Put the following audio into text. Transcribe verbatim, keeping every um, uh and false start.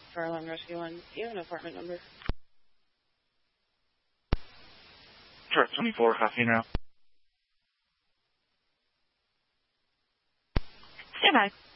for Alarm Rescue One. Do you have an apartment number? Sure, twenty-four, copy now. Stand by.